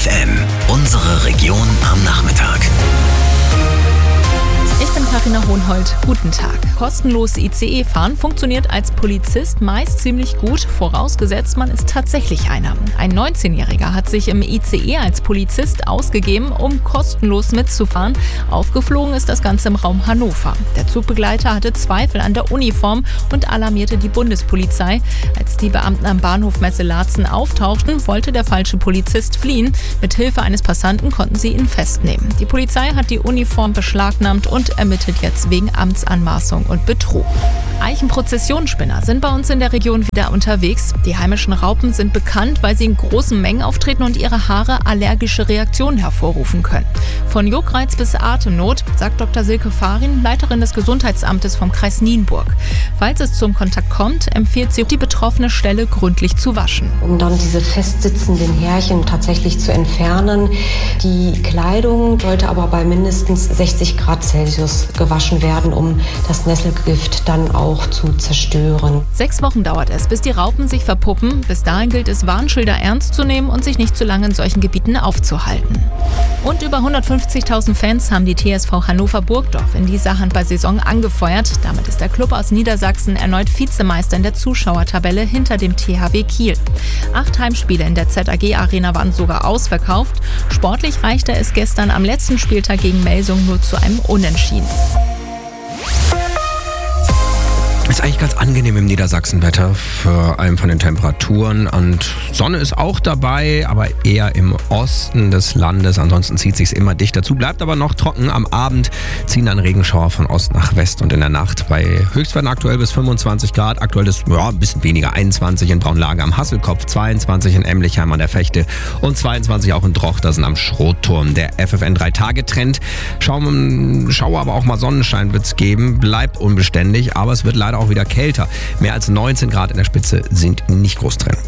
FFN, unsere Region am Nachmittag. Ich bin Carina Hohnhold. Guten Tag. Kostenlos ICE fahren funktioniert als Polizist meist ziemlich gut, vorausgesetzt man ist tatsächlich einer. Ein 19-Jähriger hat sich im ICE als Polizist ausgegeben, um kostenlos mitzufahren. Aufgeflogen ist das Ganze im Raum Hannover. Der Zugbegleiter hatte Zweifel an der Uniform und alarmierte die Bundespolizei. Als die Beamten am Bahnhof Messe-Laatzen auftauchten, wollte der falsche Polizist fliehen. Mit Hilfe eines Passanten konnten sie ihn festnehmen. Die Polizei hat die Uniform beschlagnahmt und ermittelt jetzt wegen Amtsanmaßung und Betrug. Eichenprozessionsspinner sind bei uns in der Region wieder unterwegs. Die heimischen Raupen sind bekannt, weil sie in großen Mengen auftreten und ihre Haare allergische Reaktionen hervorrufen können. Von Juckreiz bis Atemnot, sagt Dr. Silke Farin, Leiterin des Gesundheitsamtes vom Kreis Nienburg. Falls es zum Kontakt kommt, empfiehlt sie, die betroffene Stelle gründlich zu waschen. Um dann diese festsitzenden Härchen tatsächlich zu entfernen. Die Kleidung sollte aber bei mindestens 60 Grad Celsius gewaschen werden, um das Nesselgift dann auch zu zerstören. 6 Wochen dauert es, bis die Raupen sich verpuppen. Bis dahin gilt es, Warnschilder ernst zu nehmen und sich nicht zu lange in solchen Gebieten aufzuhalten. Und über 150.000 Fans haben die TSV Hannover Burgdorf in dieser Handball-Saison angefeuert. Damit ist der Klub aus Niedersachsen erneut Vizemeister in der Zuschauertabelle hinter dem THW Kiel. 8 Heimspiele in der ZAG-Arena waren sogar ausverkauft. Sportlich reichte es gestern am letzten Spieltag gegen Melsung nur zu einem Unentschieden. Ist eigentlich ganz angenehm im Niedersachsenwetter, vor allem von den Temperaturen, und Sonne ist auch dabei, aber eher im Osten des Landes. Ansonsten zieht sich's immer dicht dazu, bleibt aber noch trocken. Am Abend ziehen dann Regenschauer von Ost nach West und in der Nacht bei Höchstwerten aktuell bis 25 Grad. Aktuell ist ein bisschen weniger, 21 in Braunlage am Hasselkopf, 22 in Emlichheim an der Fechte und 22 auch in Drochtersen am Schrotturm. Der FFN 3-Tage-Trend. Schauer, aber auch mal Sonnenschein wird's geben, bleibt unbeständig, aber es wird leider auch wieder kälter. Mehr als 19 Grad in der Spitze sind nicht groß drin.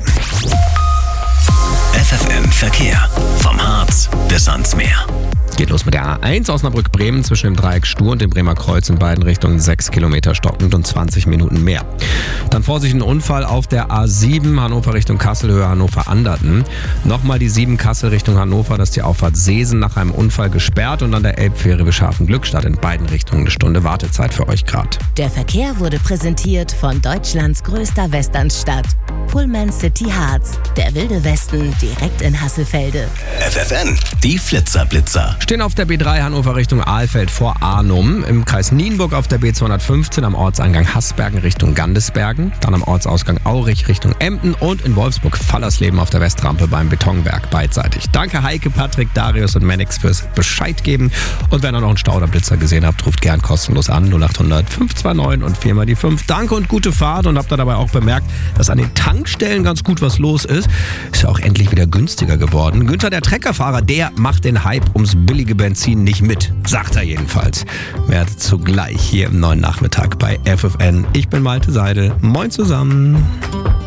FFN Verkehr. Vom Harz bis ans Meer. Geht los mit der A1 Osnabrück-Bremen zwischen dem Dreieck Stur und dem Bremer Kreuz in beiden Richtungen 6 Kilometer stockend und 20 Minuten mehr. Dann Vorsicht, ein Unfall auf der A7 Hannover Richtung Kassel, Höhe Hannover-Anderten. Nochmal die 7 Kassel Richtung Hannover, das ist die Auffahrt Seesen nach einem Unfall gesperrt und an der Elbfähre bis Scharfenglückstadt in beiden Richtungen eine Stunde Wartezeit für euch gerade. Der Verkehr wurde präsentiert von Deutschlands größter Westernstadt. Pullman City Harz, der wilde Westen direkt in Hasselfelde. FFN, die Flitzer-Blitzer. Stehen auf der B3 Hannover Richtung Ahlfeld vor Arnum, im Kreis Nienburg auf der B215 am Ortseingang Haßbergen Richtung Gandesbergen, dann am Ortsausgang Aurich Richtung Emden und in Wolfsburg-Fallersleben auf der Westrampe beim Betonwerk beidseitig. Danke Heike, Patrick, Darius und Manix fürs Bescheid geben. Und wenn ihr noch einen Stau oder Blitzer gesehen habt, ruft gern kostenlos an 0800 529 und 4 mal die 5. Danke und gute Fahrt, und habt ihr dabei auch bemerkt, dass an den Tankstellen ganz gut was los ist. Ist ja auch endlich wieder günstiger geworden. Günther, der Treckerfahrer, der macht den Hype ums billige Benzin nicht mit, sagt er jedenfalls. Mehr zugleich hier im neuen Nachmittag bei FFN. Ich bin Malte Seidel. Moin zusammen.